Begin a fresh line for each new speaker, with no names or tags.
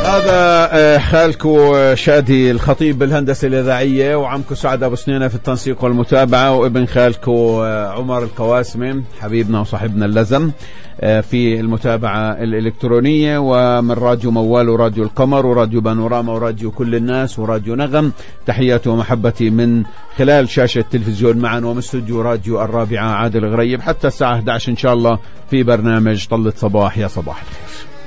هذا خالكو شادي الخطيب بالهندسة الإذاعية، وعمكو سعد أبو سنينة في التنسيق والمتابعة، وابن خالكو عمر القواسمي حبيبنا وصاحبنا اللزم في المتابعة الإلكترونية، ومن راديو موال وراديو القمر وراديو بانوراما وراديو كل الناس وراديو نغم. تحياتي ومحبتي من خلال شاشة التلفزيون معا ومن استوديو راديو الرابعة عادل غريب حتى الساعة 11 إن شاء الله في برنامج طلة صباح. يا صباح الخير.